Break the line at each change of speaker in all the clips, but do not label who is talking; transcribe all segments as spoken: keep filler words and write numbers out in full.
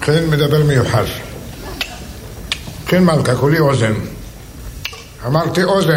כן, מדבר מיוחד. כן, מלכה, כולי אוזן. אמרתי אוזן.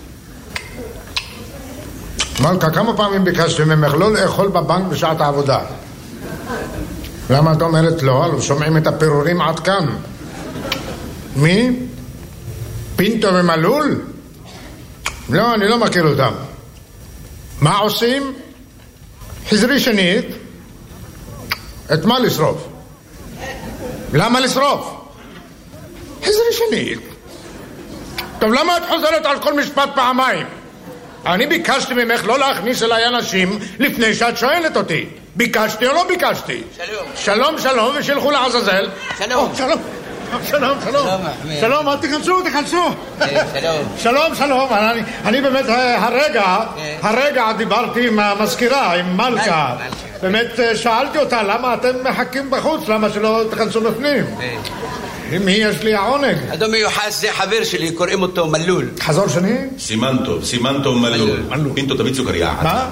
מלכה, כמה פעמים ביקשתי ממך לא לאכול בבנק בשעת העבודה? למה את אומרת לא? לא שומעים את הפירורים עד כאן. מי? פינטו ומלול? לא, אני לא מכיר אותם. מה עושים? חזרי שנית. את מה לשרוף? למה לשרוף? חזרי שנית. טוב, למה את חוזרת על כל משפט פעמיים? אני ביקשתי ממך לא להכניס אליי אנשים לפני שאת שואלת אותי. ביקשתי או לא ביקשתי?
שלום.
שלום, שלום, ושילכו לעזאזל.
שלום.
שלום. שלום, שלום. שלום, אל תכנסו, תכנסו.
שלום.
שלום, שלום. אני, אני באמת הרגע, הרגע דיברתי עם המזכירה, עם מלכה. באמת שאלתי אותה, למה אתם מחכים בחוץ? למה שלא תכנסו בפנים? מי יש לי העונג?
אדון מיוחד, זה חבר שלי, קוראים אותו מלול.
חזור שני?
סימן טוב, סימן טוב מלול. פינטו, תביא סוכריה.
מה?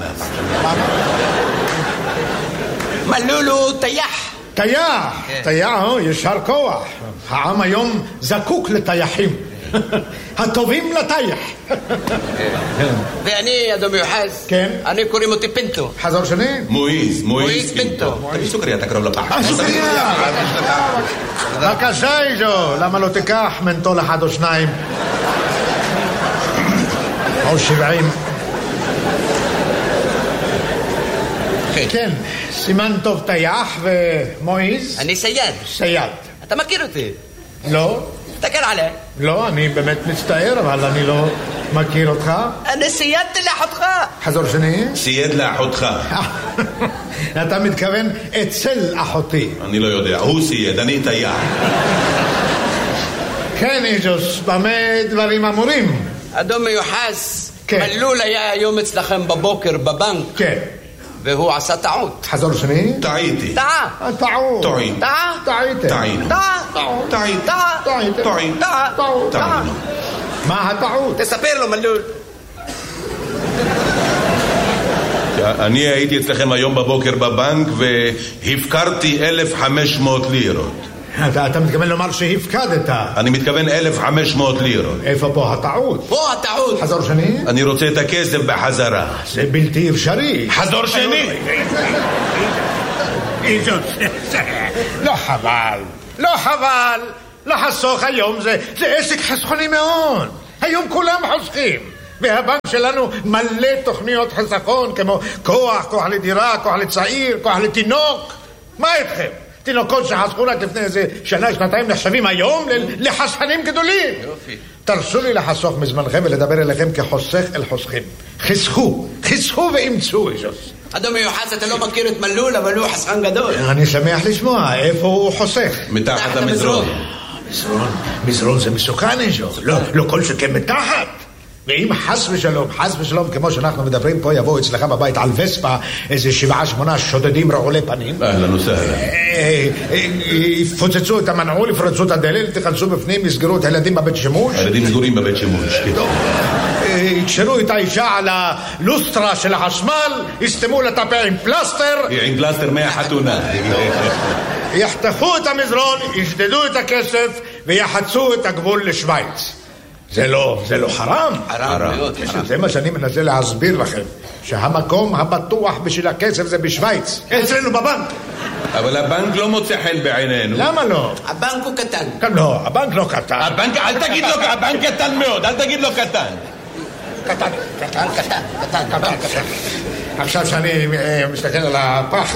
מלול הוא טייח.
טייח, טייח, ישר כוח. העם היום זקוק לטייחים. הטובים לטייח.
ואני, אדון מיוחד,
כן?
אני קוראים אותי פינטו.
חזור שני?
מויז, מויז
פינטו.
תביא סוכריה, תקרוב לפח.
סוכריה! בבקשה איזו, למה לא תיקח מנטול אחד או שניים? או שבעים. כן, סימן טוב טייח ומויז.
אני סייד.
סייד.
אתה מכיר אותי?
לא.
תסתכל עליי.
לא, אני באמת מצטער, אבל אני לא מכיר אותך.
אני סיידתי לאחותך.
חזור שני?
סייד לאחותך.
אתה מתכוון אצל אחותי.
אני לא יודע, הוא סייד, אני טייח.
כן, איזוס, במה דברים אמורים?
אדון מיוחס,
כן.
מלול היה היום אצלכם בבוקר בבנק.
כן.
והוא עשה טעות.
חזור שני?
טעיתי.
טעה.
טעות.
טועים.
טעה.
טעיתם.
טעינו.
טעה.
טעית.
טעה.
טעיתם.
טועים.
טעה.
טעינו.
מה הטעות?
תספר לו מלול.
אני הייתי אצלכם היום בבוקר בבנק והפקרתי אלף וחמש מאות לירות.
אתה, אתה מתכוון לומר שהפקדת.
אני מתכוון אלף וחמש מאות לירות.
איפה פה הטעות?
פה הטעות.
חזור שני?
אני רוצה את הכסף בחזרה.
זה בלתי אפשרי.
חזור שני.
לא חבל. לא חבל. לחסוך היום זה, זה עסק חסכוני מאוד. היום כולם חוסכים. והבנק שלנו מלא תוכניות חסכון כמו כוח, כוח לדירה, כוח לצעיר, כוח לתינוק. מה איתכם? תינוקות שחסכו רק לפני איזה שנה, שנתיים נחשבים היום לחסכנים גדולים.
יופי.
תרשו לי לחסוך מזמנכם ולדבר אליכם כחוסך אל חוסכים. חסכו, חסכו ואמצו איזוס.
אדון מיוחס, אתה לא מכיר את מלול, אבל הוא חסכן גדול.
אני שמח לשמוע, איפה הוא חוסך?
מתחת המזרון.
מזרון, מזרון זה מסוכן איזוס. לא, לא כל שכן מתחת. ואם חס ושלום, חס ושלום, כמו שאנחנו מדברים פה, יבואו אצלך בבית על וספה איזה שבעה שמונה שודדים רעולי פנים.
אהלן וסהלן.
יפוצצו את המנעול, יפרצו את הדלת, תכנסו בפנים, יסגרו את הילדים בבית שימוש.
הילדים סגורים בבית שימוש.
יקשרו את האישה על הלוסטרה של החשמל, יסתמו לטפה עם פלסטר.
עם פלסטר מהחתונה.
יחתכו את המזרון, ישדדו את הכסף ויחצו את הגבול לשוויץ. זה לא, זה לא חרם.
חרם מאוד.
זה מה שאני מנסה להסביר לכם, שהמקום הבטוח בשביל הכסף זה בשוויץ, אצלנו בבנק.
אבל הבנק לא מוצא חן בעינינו.
למה לא?
הבנק הוא קטן.
לא, הבנק לא קטן.
הבנק, אל תגיד לו, הבנק קטן מאוד, אל תגיד לו קטן.
קטן,
קטן, קטן, קטן, קטן.
עכשיו שאני מסתכל על הפח,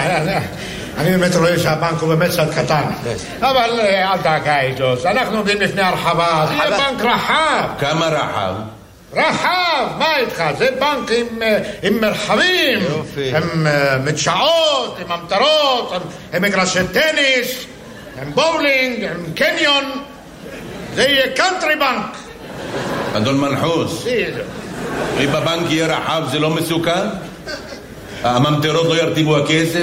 אני באמת רואה שהבנק הוא באמת קצת קטן. אבל אל דאגה איזוס, אנחנו עומדים לפני הרחבה, זה יהיה בנק רחב.
כמה רחב?
רחב, מה איתך? זה בנק עם, עם מרחבים, עם מדשאות, עם המטרות, עם, עם מגרשי טניס, עם בולינג, עם קניון. זה יהיה קאנטרי בנק.
אדון מנחוס, אם בבנק יהיה רחב זה לא מסוכן? הממטרות לא ירטיבו הכסף?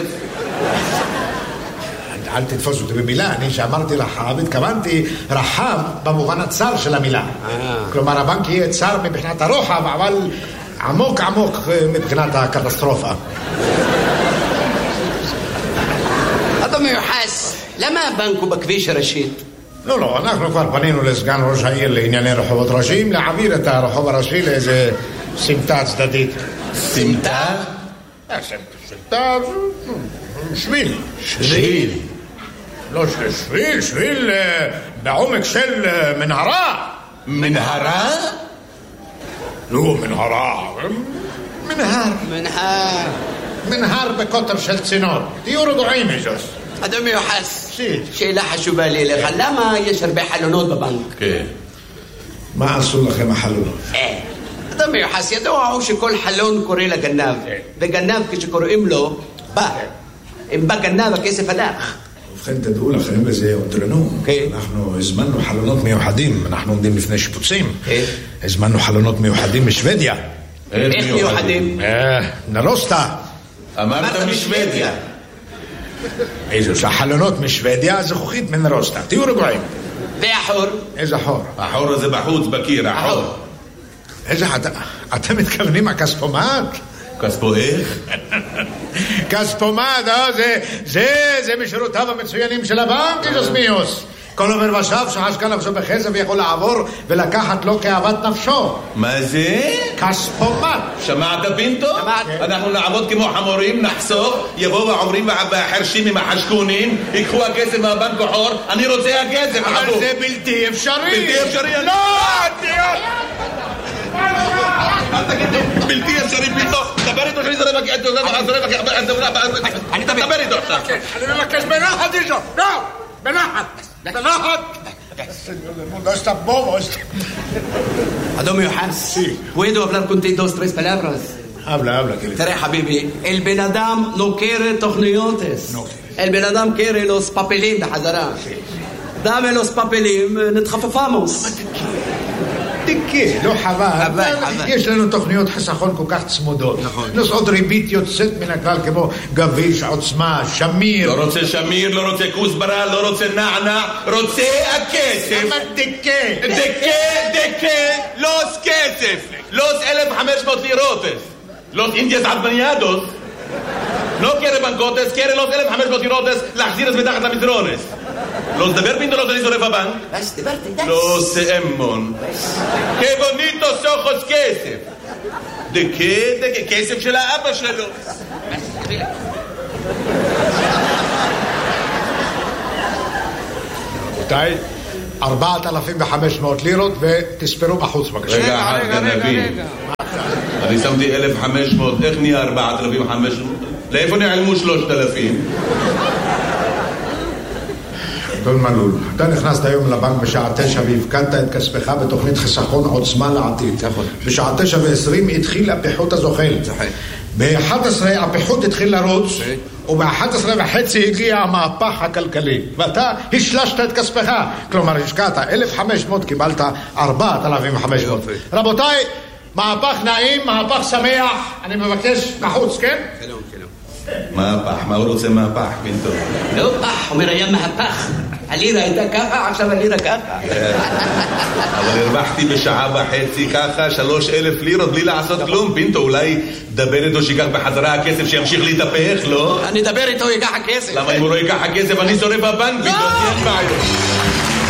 אל תתפוס אותי במילה, אני שאמרתי רחב, התכוונתי רחב במובן הצר של המילה. כלומר, הבנק יהיה צר מבחינת הרוחב, אבל עמוק עמוק מבחינת הקטסטרופה.
אדון מיוחס, למה הבנק הוא בכביש הראשית?
לא, לא, אנחנו כבר פנינו לסגן ראש העיר לענייני רחובות ראשיים להעביר את הרחוב הראשי לאיזה סמטה צדדית.
סמטה?
סמטה... שביל.
שביל?
לא שביל, שביל בעומק של מנהרה.
מנהרה?
לא, מנהרה. מנהר.
מנהר.
מנהר בקוטר של צינור. תהיו רגועים, איזוס.
אדון מיוחס,
שי.
שאלה חשובה לי אליך, למה יש הרבה חלונות בבנק?
כן.
מה עשו לכם החלונות?
אה, אדון מיוחס, ידוע הוא שכל חלון קורא לגנב, וגנב כשקוראים לו, בא. אם בא גנב, הכסף הלך.
ובכן, תדעו לכם, וזה אותרנו. אנחנו הזמנו חלונות מיוחדים, אנחנו עומדים לפני שיפוצים. הזמנו חלונות מיוחדים משוודיה.
איך מיוחדים?
נרוסטה.
אמרת משוודיה.
איזו, שהחלונות משוודיה, זכוכית מנרוסטה. תהיו רגועים.
והחור?
איזה חור?
החור הזה בחוץ, בקיר, החור.
איזה, אתם מתכוונים הכספומט?
כספו איך?
כספומט, זה, זה, זה משורותיו המצוינים של הבנק, איזוס מיוס. כל עובר ושב שחשקה נפשו בכסף ויכול לעבור ולקחת לו כאוות נפשו.
מה זה?
כספומט.
שמעת פינטו?
שמעת.
אנחנו נעבוד כמו חמורים, נחסוך, יבואו העוברים והחרשים עם החשקונים, ייקחו הכסף מהבנק החור, אני רוצה הכסף.
אבל זה בלתי אפשרי.
בלתי אפשרי.
לא!
אל תגיד לי, בלתי אפשרי פינטו, דבר איתו שאני זורק, אני דבר איתו עכשיו.
אני מבקש בנחת איזו, לא, בנחת. בנחת. No está bobo.
אדון מיוחס, puedo hablar contigo dos tres palabras.
habla, habla.
תראה חביבי, el בן אדם no quiere תוכניותס. el בן אדם quiere los papeלים בחזרה. dame los papeלים, נתחפפמוס.
תקה, לא חבל. יש לנו תוכניות חסכון כל כך צמודות. נוסעות ריבית יוצאת מן הכלל כמו גביש, עוצמה, שמיר.
לא רוצה שמיר, לא רוצה כוסברה, לא רוצה נענה, רוצה הכסף.
אבל דקה.
דקה, דקה, לוס כסף. לוס אלף וחמש מאות לירוטס. לוס אינדיאס עדבניאדוס. לא quiere bancotes, quiere los אלף וחמש מאות לירוטס להחזיר את מתחת למזרונס. Los de Berpinto los de Lizo Bank. Los Emmon. Qué bonitos ojos כסף. de qué? de qué? כסף של האבא שלו.
רבותיי, ארבעת אלפים וחמש מאות לירות ותספרו בחוץ בבקשה.
רגע אחד גנבים. אני שמתי אלף וחמש מאות, איך נהיה ארבעת אלפים וחמש מאות? לאיפה נעלמו שלושת אלפים?
אדון מלול, אתה נכנסת היום לבנק בשעה תשע והפקדת את כספך בתוכנית חיסכון עוצמה לעתיד. בשעה תשע ועשרים התחיל הפיחות הזוחל. ב-אחת עשרה הפיחות התחיל לרוץ, וב-אחת עשרה וחצי הגיע המהפך הכלכלי, ואתה השלשת את כספך. כלומר, השקעת אלף וחמש מאות, קיבלת ארבעת אלפים וחמש מאות. רבותיי, מהפך נעים, מהפך שמח, אני מבקש בחוץ, כן?
שלום, שלום.
מהפך, מה הוא רוצה מהפך, פינטו?
לא פח, אומר היה מהפך. הלירה הייתה ככה, עכשיו הלירה ככה.
אבל הרווחתי בשעה וחצי ככה שלוש אלף לירות בלי לעשות כלום. פינטו, אולי דבר איתו שיקח בחזרה הכסף שימשיך להתהפך, לא?
אני אדבר איתו, ייקח הכסף.
למה אם הוא לא ייקח הכסף אני שורף בבנק? פינטו, אין בעיה.